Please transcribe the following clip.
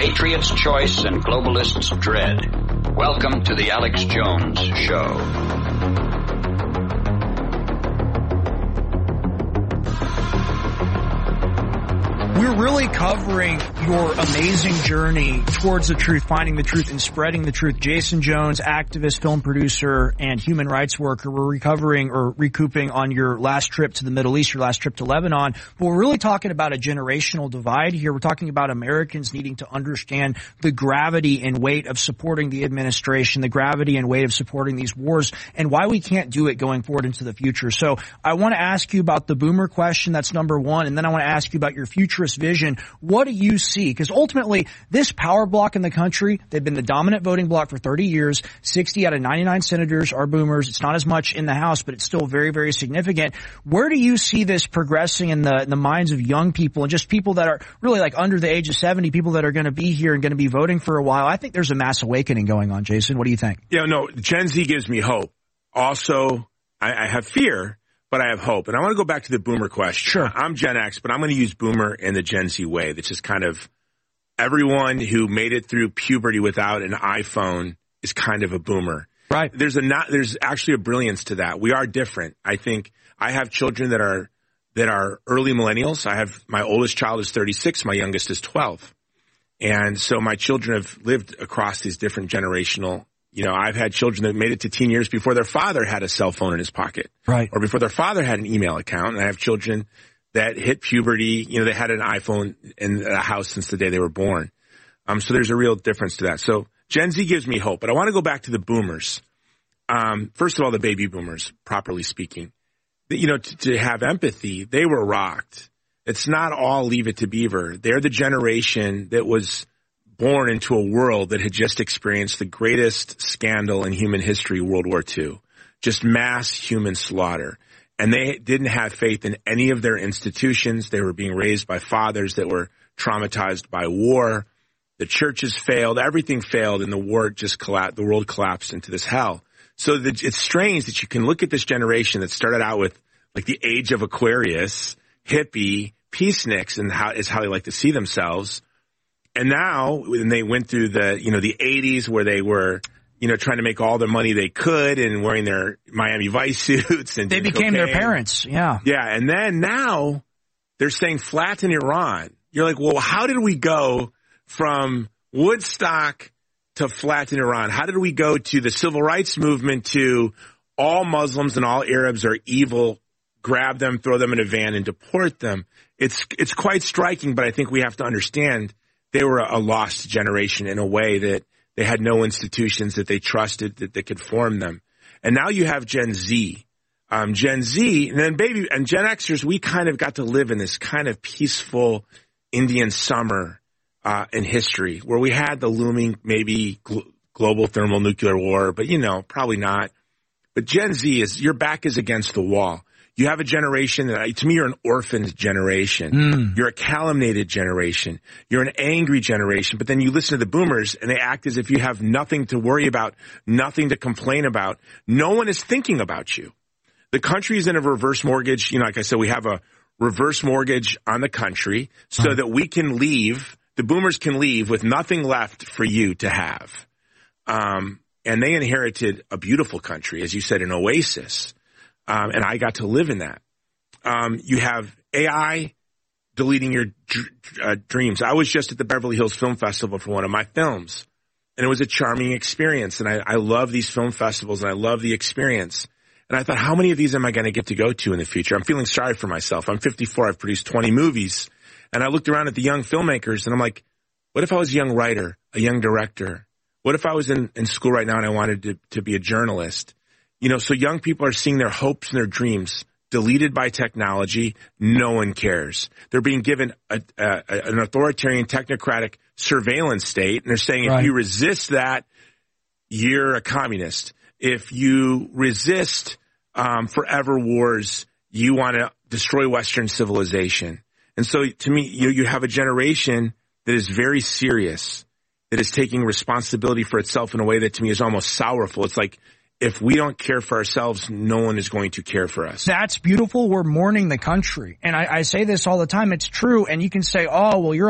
Patriot's choice and globalists' dread. Welcome to the Alex Jones Show. We're really covering your amazing journey towards the truth, finding the truth, and spreading the truth. Jason Jones, activist, film producer, and human rights worker. We're recovering or recouping on your last trip to the Middle East, your last trip to Lebanon. But we're really talking about a generational divide here. We're talking about Americans needing to understand the gravity and weight of supporting the administration, the gravity and weight of supporting these wars, and why we can't do it going forward into the future. So I want to ask you about the boomer question. That's number one. And then I want to ask you about your futurist vision. What do you see? Because ultimately, this power block in the country, they've been the dominant voting block for 30 years. 60 out of 99 senators are boomers. It's not as much in the House, but it's still very, very significant. Where do you see this progressing in the minds of young people and just people that are really like under the age of 70, people that are going to be here and going to be voting for a while? I think there's a mass awakening going on, Jason. What do you think? Yeah, no, Gen Z gives me hope. Also, I have fear, but I have hope. And I want to go back to the boomer question. Sure. I'm Gen X, but I'm going to use boomer in the Gen Z way. That's just kind of everyone who made it through puberty without an iPhone is kind of a boomer. Right. There's actually a brilliance to that. We are different. I think I have children that are early millennials. My oldest child is 36. My youngest is 12. And so my children have lived across these different generational. I've had children that made it to teen years before their father had a cell phone in his pocket. Right. Or before their father had an email account. And I have children that hit puberty. They had an iPhone in the house since the day they were born. So there's a real difference to that. So Gen Z gives me hope. But I want to go back to the boomers. First of all, the baby boomers, properly speaking. To have empathy, they were rocked. It's not all Leave It to Beaver. They're the generation that was born into a world that had just experienced the greatest scandal in human history, World War II, just mass human slaughter. And they didn't have faith in any of their institutions. They were being raised by fathers that were traumatized by war. The churches failed. Everything failed, and the war just collapsed. The world collapsed into this hell. So it's strange that you can look at this generation that started out with like the age of Aquarius, hippie, peaceniks, and how they like to see themselves. And now, when they went through the 80s where they were, trying to make all the money they could and wearing their Miami Vice suits and they became their parents. Yeah. Yeah. And then now they're saying flatten Iran. You're like, well, how did we go from Woodstock to flatten Iran? How did we go to the civil rights movement to all Muslims and all Arabs are evil, grab them, throw them in a van and deport them? It's quite striking, but I think we have to understand they were a lost generation in a way that they had no institutions that they trusted that could form them. And now you have Gen Z. Gen Z, and then and Gen Xers, we kind of got to live in this kind of peaceful Indian summer in history where we had the looming maybe global thermonuclear war, but probably not. But Gen Z your back is against the wall. You have a generation that, to me, you're an orphaned generation. You're a calumniated generation. You're an angry generation. But then you listen to the boomers, and they act as if you have nothing to worry about, nothing to complain about. No one is thinking about you. The country is in a reverse mortgage. Like I said, we have a reverse mortgage on the country so that we can leave, the boomers can leave with nothing left for you to have. And they inherited a beautiful country, as you said, an oasis. And I got to live in that. You have AI deleting your dreams. I was just at the Beverly Hills Film Festival for one of my films, and it was a charming experience. And I love these film festivals, and I love the experience. And I thought, how many of these am I going to get to go to in the future? I'm feeling sorry for myself. I'm 54. I've produced 20 movies. And I looked around at the young filmmakers, and I'm like, what if I was a young writer, a young director? What if I was in school right now and I wanted to be a journalist? So young people are seeing their hopes and their dreams deleted by technology. No one cares. They're being given an authoritarian, technocratic surveillance state. And they're saying, if you resist that, you're a communist. If you resist forever wars, you want to destroy Western civilization. And so to me, you have a generation that is very serious, that is taking responsibility for itself in a way that to me is almost sorrowful. It's like, if we don't care for ourselves, no one is going to care for us. That's beautiful. We're mourning the country. And I say this all the time. It's true. And you can say, oh, well, you're